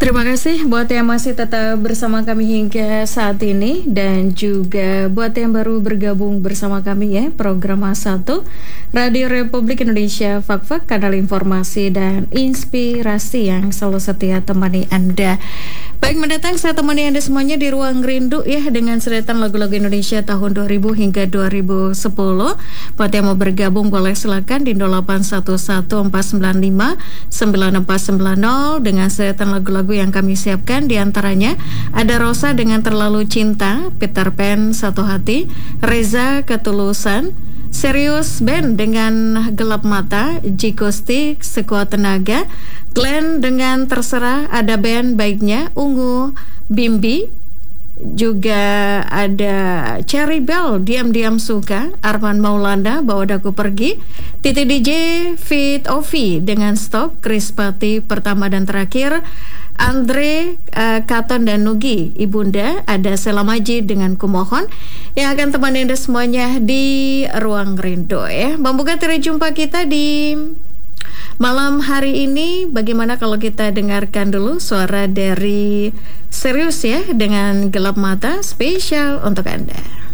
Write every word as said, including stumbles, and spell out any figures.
Terima kasih buat yang masih tetap bersama kami hingga saat ini, dan juga buat yang baru bergabung bersama kami ya, program A satu Radio Republik Indonesia, Fak-Fak, kanal informasi dan inspirasi yang selalu setia temani Anda. Baik, mendatang saya temani Anda semuanya di Ruang Rindu ya, dengan sedetan lagu-lagu Indonesia tahun dua ribu hingga dua ribu sepuluh. Buat yang mau bergabung boleh silakan di nol delapan satu satu empat sembilan lima sembilan empat sembilan nol dengan sedetan lagu-lagu yang kami siapkan. Di antaranya ada Rosa dengan Terlalu Cinta, Peter Pan Satu Hati, Reza Ketulusan, Serius Band dengan Gelap Mata, Jiko Stick Sekuat Tenaga, Glenn dengan Terserah, ada band Baiknya, Ungu, Bimbi, juga ada Cherry Bell, Diam-Diam Suka, Arman Maulana, Bawa Daku Pergi, Titi D J, Fit Ovi dengan Stop, Krispati Pertama dan Terakhir, Andre, uh, Katon dan Nugi, Ibunda, ada Selamaji dengan Kumohon yang akan temani Anda semuanya di Ruang Rindu ya. Membuka tirai jumpa kita di malam hari ini, bagaimana kalau kita dengarkan dulu suara dari Serius ya dengan Gelap Mata, spesial untuk Anda.